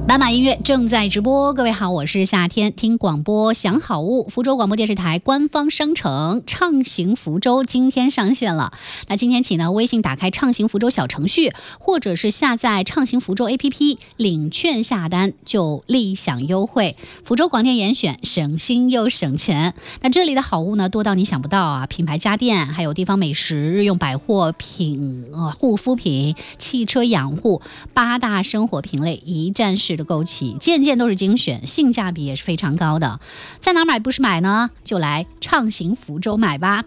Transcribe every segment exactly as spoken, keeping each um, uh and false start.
斑马音乐正在直播，各位好，我是夏天，听广播享好物。福州广播电视台官方商城畅行福州今天上线了。那今天起呢，微信打开畅行福州小程序，或者是下载畅行福州 A P P 领券下单就立享优惠。福州广电严选，省心又省钱。那这里的好物呢，多到你想不到啊！品牌家电，还有地方美食、日用百货品、呃护肤品、汽车养护，八大生活品类一站式的购齐，件件都是精选，性价比也是非常高的。在哪儿买不是买呢？就来畅行福州买吧。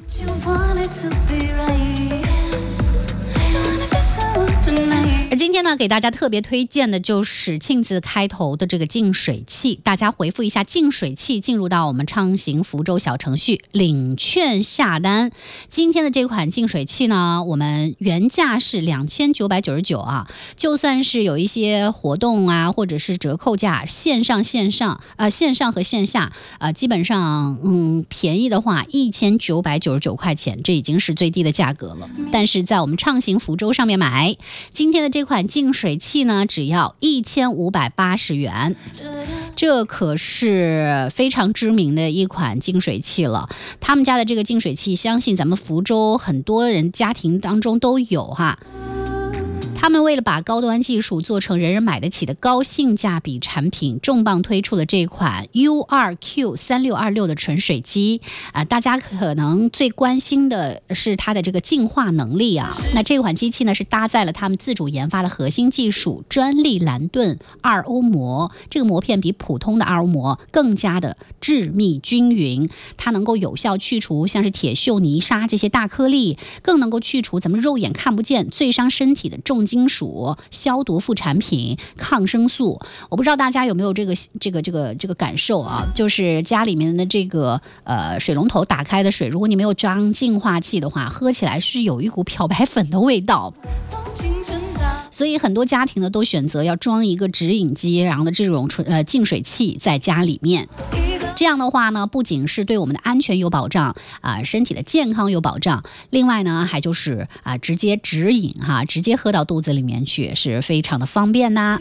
而今天呢，给大家特别推荐的就是庆字开头的这个净水器，大家回复一下净水器，进入到我们畅行福州小程序领券下单。今天的这款净水器呢，我们原价是两千九百九十九啊，就算是有一些活动啊，或者是折扣价，线上线上呃线上和线下呃基本上嗯便宜的话一千九百九十九块钱，这已经是最低的价格了。但是在我们畅行福州上面买，今天的这款净水器呢，只要一千五百八十元，这可是非常知名的一款净水器了。他们家的这个净水器，相信咱们福州很多人家庭当中都有哈。他们为了把高端技术做成人人买得起的高性价比产品，重磅推出了这款 U 二 Q 三六二六 的纯水机啊、呃，大家可能最关心的是它的这个净化能力啊。那这款机器呢，是搭载了他们自主研发的核心技术专利蓝盾二欧膜，这个膜片比普通的二欧膜更加的致密均匀，它能够有效去除像是铁锈、泥沙这些大颗粒，更能够去除咱们肉眼看不见最伤身体的重金属、消毒副产品、抗生素。我不知道大家有没有这个这个这个这个感受啊？就是家里面的这个呃水龙头打开的水，如果你没有装净化器的话，喝起来是有一股漂白粉的味道。所以很多家庭呢都选择要装一个直饮机，然后的这种纯呃净水器在家里面。这样的话呢，不仅是对我们的安全有保障啊、呃，身体的健康有保障，另外呢，还就是啊、呃，直接直饮哈，直接喝到肚子里面去，是非常的方便呐。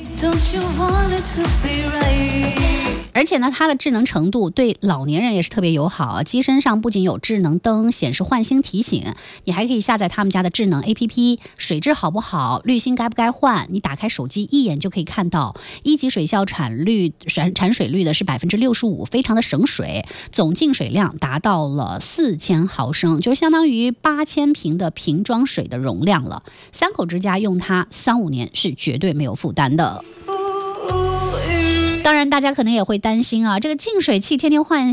而且呢，它的智能程度对老年人也是特别友好。机身上不仅有智能灯显示换新提醒，你还可以下载他们家的智能 A P P， 水质好不好，滤芯该不该换，你打开手机一眼就可以看到。一级水效产率产产水率的是百分之六十五，非常的省水，总净水量达到了四千毫升，就相当于八千瓶的瓶装水的容量了。三口之家用它三五年是绝对没有负担的。当然大家可能也会担心啊，这个净水器天天换